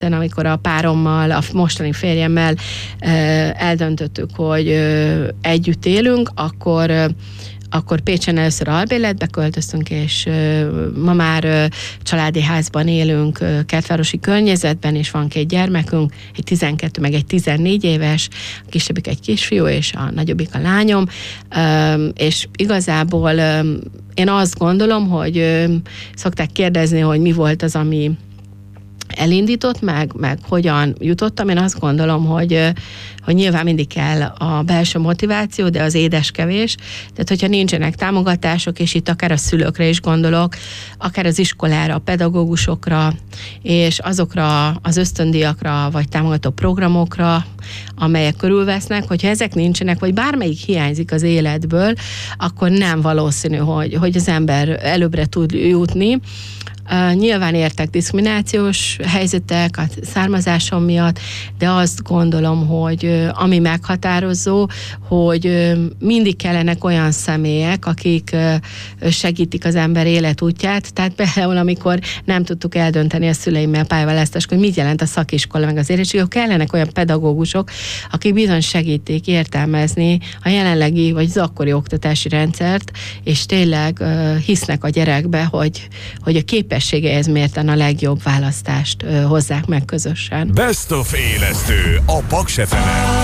amikor a párommal, a mostani férjemmel eldöntöttük, hogy együtt élünk, akkor Pécsen először albérletbe költöztünk, és ma már családi házban élünk, kertvárosi környezetben, és van 2 gyermekünk, egy 12 meg egy 14 éves, a kisebbik egy kisfiú, és a nagyobbik a lányom, és igazából én azt gondolom, hogy szokták kérdezni, hogy mi volt az, ami elindított, meg hogyan jutottam. Én azt gondolom, hogy nyilván mindig kell a belső motiváció, de az édeskevés. Tehát, hogyha nincsenek támogatások, és itt akár a szülőkre is gondolok, akár az iskolára, a pedagógusokra, és azokra az ösztöndíjakra, vagy támogató programokra, amelyek körülvesznek, hogyha ezek nincsenek, vagy bármelyik hiányzik az életből, akkor nem valószínű, hogy az ember előbbre tud jutni. Nyilván értek diszkriminációs helyzetek a származásom miatt, de azt gondolom, hogy ami meghatározó, hogy mindig kellenek olyan személyek, akik segítik az ember életútját. Tehát például, amikor nem tudtuk eldönteni a szüleimmel pályaválasztáskor, hogy mit jelent a szakiskola, meg az érettségi, kellenek olyan pedagógusok, akik bizony segítik értelmezni a jelenlegi vagy az akkori oktatási rendszert, és tényleg hisznek a gyerekbe, hogy a képességeihez mérten a legjobb választást hozzák meg közösen. Best of élesztő a Paks FM-en.